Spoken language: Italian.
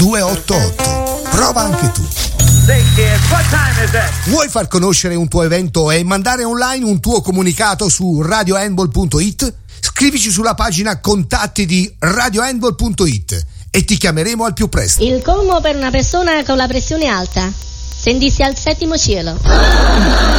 288. Prova anche tu. Vuoi far conoscere un tuo evento e mandare online un tuo comunicato su radiohandball.it? Scrivici sulla pagina contatti di radiohandball.it e ti chiameremo al più presto. Il colmo per una persona con la pressione alta: sentirsi al settimo cielo.